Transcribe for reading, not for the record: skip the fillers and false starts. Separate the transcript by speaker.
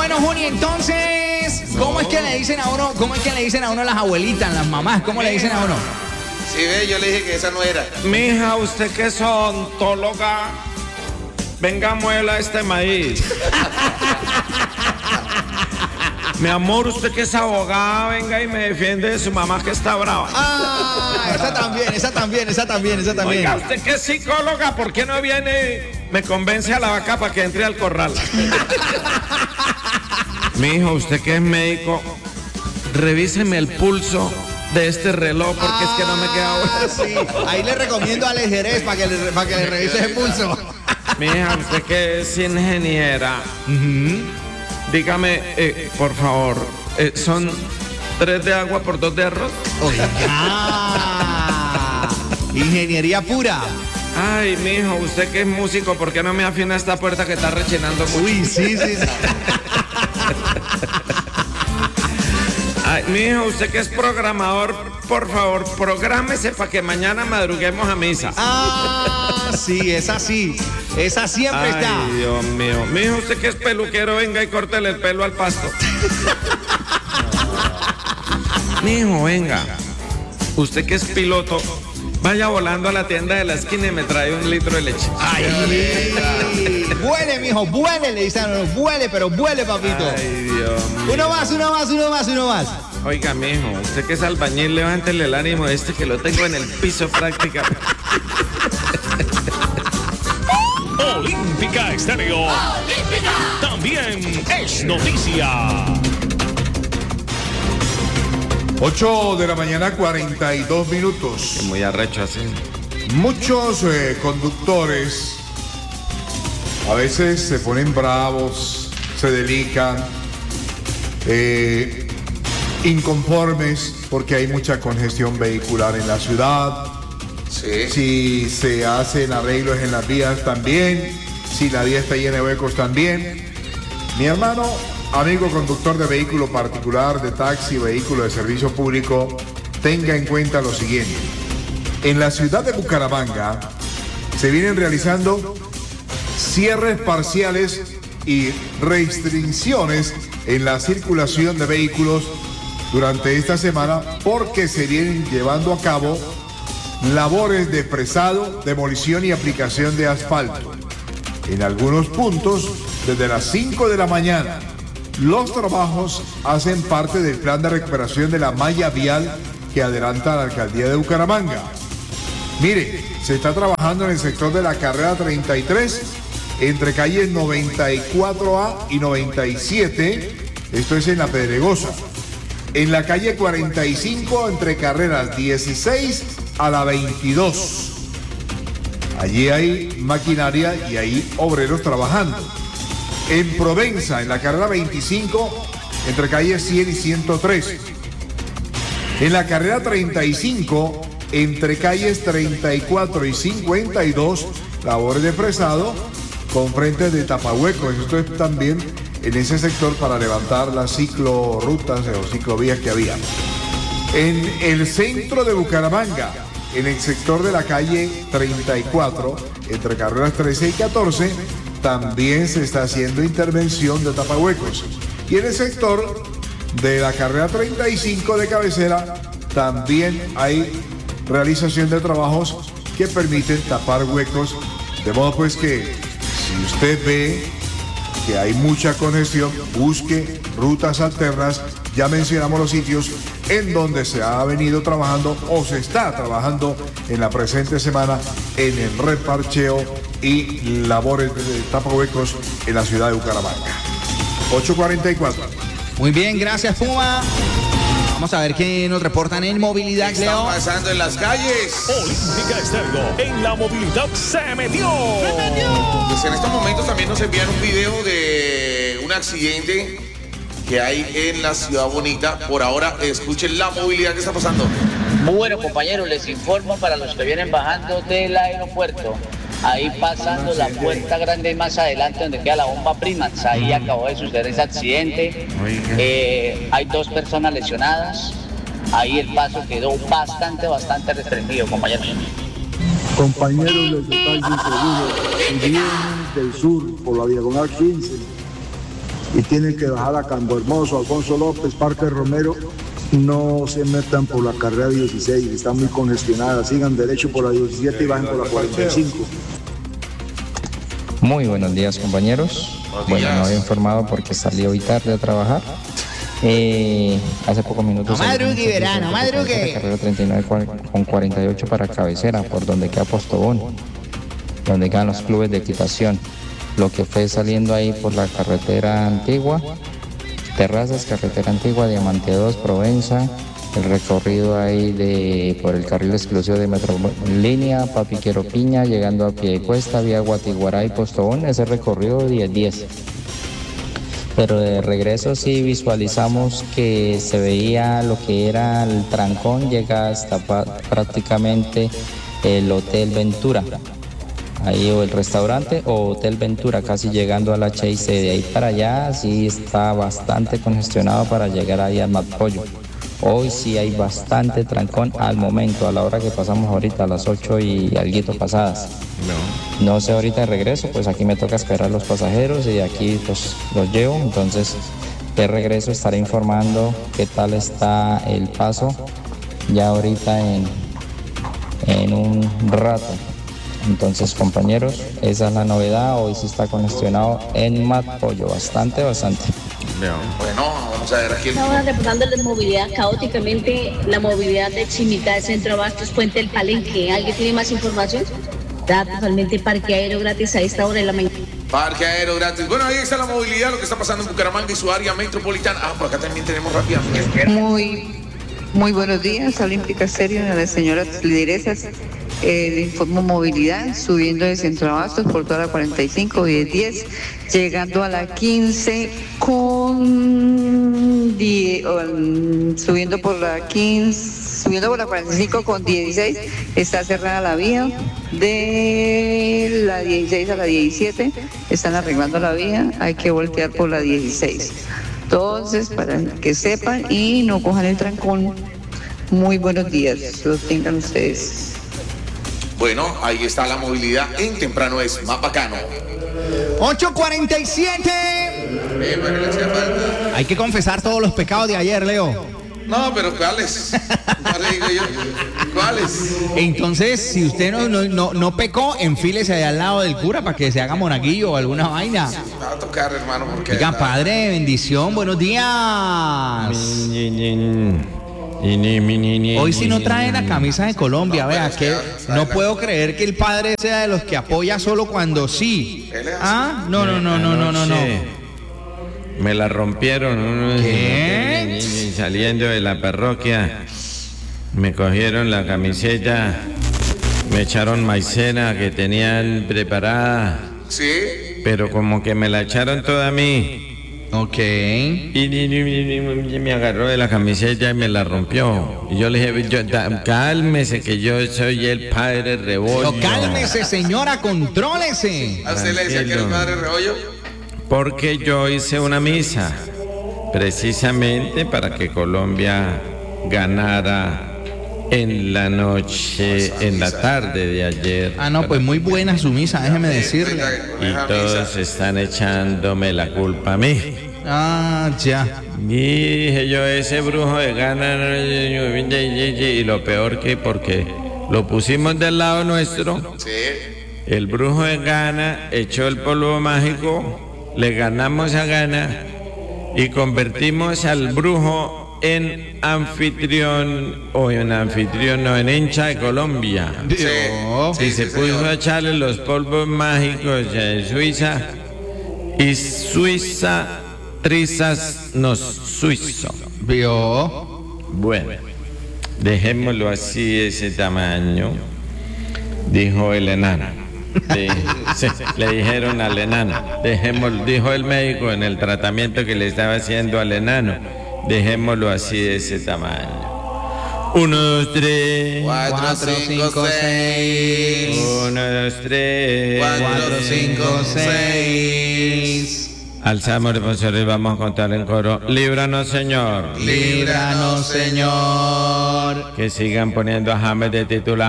Speaker 1: Bueno, Juni, entonces, ¿cómo es que le dicen a uno, las abuelitas, las mamás? ¿Cómo le dicen a uno?
Speaker 2: Sí, ve, yo le dije que esa no era.
Speaker 3: Mija, usted que es odontóloga, venga, muela este maíz. Mi amor, usted que es abogada, venga y me defiende de su mamá que está brava.
Speaker 1: Ah, esa también.
Speaker 3: Oiga, usted que es psicóloga, ¿por qué no viene y me convence a la vaca para que entre al corral? Mi hijo, usted que es médico, revíseme el pulso de este reloj porque es que no me queda bueno.
Speaker 1: Sí, ahí le recomiendo a Alex Jerez para que le revise el pulso.
Speaker 3: Mi hija, usted que es ingeniera, dígame, por favor, ¿son 3 de agua por 2 de arroz?
Speaker 1: Oiga, ingeniería pura.
Speaker 3: Ay, mijo, usted que es músico, ¿por qué no me afina esta puerta que está rechinando mucho?
Speaker 1: Uy, sí.
Speaker 3: Ay, mijo, usted que es programador, por favor, prográmese para que mañana madruguemos a misa.
Speaker 1: Ah, sí, esa siempre está.
Speaker 3: Ay, Dios mío. Mijo, usted que es peluquero, venga y córtele el pelo al pasto. Mijo, venga. Usted que es piloto, vaya volando a la tienda de la esquina y me trae 1 litro de leche.
Speaker 1: Ay, vuele, mijo, vuele, le dicen, vuele, pero vuele, papito.
Speaker 3: Ay, Dios mío.
Speaker 1: Uno más.
Speaker 3: Oiga, mijo, usted que es albañil, levántele el ánimo de este que lo tengo en el piso prácticamente.
Speaker 4: Olímpica Estéreo. Olímpica. También es noticia.
Speaker 5: 8 de la mañana, 42 minutos.
Speaker 3: Muy arrecho así.
Speaker 5: Muchos conductores a veces se ponen bravos, se delican, inconformes porque hay mucha congestión vehicular en la ciudad.
Speaker 2: Sí.
Speaker 5: Si se hacen arreglos en las vías también, si la vía está llena de huecos también. Mi hermano, amigo conductor de vehículo particular, de taxi, vehículo de servicio público, tenga en cuenta lo siguiente. En la ciudad de Bucaramanga se vienen realizando cierres parciales y restricciones en la circulación de vehículos durante esta semana porque se vienen llevando a cabo labores de fresado, demolición y aplicación de asfalto. En algunos puntos, desde las 5 de la mañana, los trabajos hacen parte del plan de recuperación de la malla vial que adelanta la alcaldía de Bucaramanga. Mire, se está trabajando en el sector de la carrera 33, entre calles 94A y 97, esto es en La Pedregosa. En la calle 45, entre carreras 16 a la 22. Allí hay maquinaria y hay obreros trabajando. En Provenza, en la carrera 25, entre calles 100 y 103. En la carrera 35, entre calles 34 y 52, labores de fresado con frentes de tapahuecos. Esto es también en ese sector para levantar las ciclorrutas o ciclovías que había. En el centro de Bucaramanga, en el sector de la calle 34, entre carreras 13 y 14, también se está haciendo intervención de tapahuecos. Y en el sector de la carrera 35 de cabecera, también hay realización de trabajos que permiten tapar huecos. De modo pues que si usted ve que hay mucha congestión, busque rutas alternas. Ya mencionamos los sitios en donde se ha venido trabajando o se está trabajando en la presente semana en el reparcheo y labores de tapahuecos en la ciudad de Bucaramanga. 8:44.
Speaker 1: Muy bien, gracias, Puma. Vamos a ver qué nos reportan en movilidad,
Speaker 2: ¿Qué está
Speaker 1: Leo.
Speaker 2: pasando en las calles?
Speaker 4: Olímpica Estéreo. En la movilidad se metió.
Speaker 2: Pues en estos momentos también nos envían un video de un accidente que hay en la Ciudad Bonita. Por ahora, escuchen la movilidad que está pasando.
Speaker 6: Bueno, compañeros, les informo para los que vienen bajando del aeropuerto. Ahí pasando la puerta grande más adelante donde queda la bomba Primax, ahí acabó de suceder ese accidente. Hay 2 personas lesionadas. Ahí el paso quedó bastante restringido, compañeros.
Speaker 7: Compañeros del Taxi Seguro, si vienen del sur por la diagonal 15, y tienen que bajar a Campo Hermoso, Alfonso López, Parque Romero, no se metan por la carrera 16, está muy congestionada, sigan derecho por la 17 y bajen por la 45.
Speaker 8: Muy buenos días, compañeros. Bueno, no había informado porque salí hoy tarde a trabajar. Hace pocos minutos...
Speaker 1: No madrugue, verano, madrugue.
Speaker 8: Carrera 39 con 48 para Cabecera, por donde queda Postobón, donde quedan los clubes de equitación. Lo que fue saliendo ahí por la carretera antigua, Terrazas, carretera antigua, Diamante 2, Provenza, el recorrido ahí por el carril exclusivo de Metrolínea, Papiquero Piña, llegando a Piedecuesta, vía Guatiguará y Postobón, ese recorrido 10-10. Pero de regreso sí visualizamos que se veía lo que era el trancón, llega hasta prácticamente el Hotel Ventura, ahí o el restaurante o Hotel Ventura, casi llegando al HIC. De ahí para allá sí está bastante congestionado para llegar ahí al Matpollo. Hoy sí hay bastante trancón al momento, a la hora que pasamos ahorita, a las 8 y alguito pasadas. No sé ahorita de regreso, pues aquí me toca esperar los pasajeros y de aquí pues los llevo. Entonces de regreso estaré informando qué tal está el paso ya ahorita en un rato. Entonces, compañeros, esa es la novedad. Hoy sí está congestionado en Matpollo, bastante.
Speaker 2: Bueno, vamos a ver aquí.
Speaker 9: Estaba reportando la movilidad caóticamente, la movilidad de Chimita, de Centro Abastos, Puente del Palenque. ¿Alguien tiene más información? Está totalmente parque aéreo gratis a esta hora de la mañana.
Speaker 2: Parque aéreo gratis. Bueno, ahí está la movilidad, lo que está pasando en Bucaramanga y su área metropolitana. Por acá también tenemos rápidamente.
Speaker 10: Muy buenos días, Olímpica Estéreo, de las señoras lideresas. Le informo movilidad, subiendo de Centro Abastos por toda la 45 y 10, llegando a la 15 con 10, subiendo por la 15, subiendo por la 45 con 16, está cerrada la vía, de la 16 a la 17, están arreglando la vía, hay que voltear por la 16. Entonces, para que sepan y no cojan el trancón, muy buenos días, los tengan ustedes.
Speaker 2: Bueno, ahí está la movilidad en Temprano es más bacano.
Speaker 1: 8:47. Hay que confesar todos los pecados de ayer, Leo.
Speaker 2: No, pero ¿cuáles? ¿Cuáles?
Speaker 1: Entonces, si usted no pecó, enfílese allá al lado del cura para que se haga monaguillo o alguna vaina.
Speaker 2: Me va a tocar, hermano, porque...
Speaker 1: Oiga, padre, bendición, buenos días. Hoy sí no trae la camisa de Colombia, vea, que no puedo creer que el padre sea de los que apoya solo cuando sí. Ah, no.
Speaker 3: Me la rompieron.
Speaker 1: ¿Qué?
Speaker 3: Saliendo de la parroquia, me cogieron la camiseta, me echaron maicena que tenían preparada.
Speaker 2: Sí.
Speaker 3: Pero como que me la echaron toda a mí.
Speaker 1: Ok.
Speaker 3: Y me agarró de la camiseta y me la rompió. Y yo le dije, cálmese que yo soy el padre Rebollo.
Speaker 1: No, cálmese, señora, contrólese.
Speaker 2: ¿A usted le decía que era el padre Rebollo?
Speaker 3: Porque yo hice una misa precisamente para que Colombia ganara en la noche, en la tarde de ayer.
Speaker 1: Ah, no, pues muy buena su misa, déjeme decirle.
Speaker 3: Y todos están echándome la culpa a mí.
Speaker 1: Ah, ya.
Speaker 3: Y dije yo, ese brujo de Ghana, y lo peor que porque lo pusimos del lado nuestro,
Speaker 2: sí.
Speaker 3: El brujo de Ghana echó el polvo mágico, le ganamos a Ghana y convertimos al brujo en anfitrión, en hincha de Colombia.
Speaker 2: Sí,
Speaker 3: y se puso a echarle los polvos mágicos en Suiza, y Suiza trizas nos suizo.
Speaker 1: ¿Vio?
Speaker 3: Bueno, dejémoslo así, ese tamaño, dijo el enano. Sí, le dijeron al enano, dijo el médico en el tratamiento que le estaba haciendo al enano, dejémoslo así de ese tamaño. 1, 2, 3,
Speaker 2: 4, 5, 6.
Speaker 3: 1, 2, 3,
Speaker 2: 4, 5, 6.
Speaker 3: Alzamos responsores, vamos a contar en coro. Líbranos, Señor.
Speaker 1: Líbranos, Señor.
Speaker 3: Que sigan poniendo a James de titular.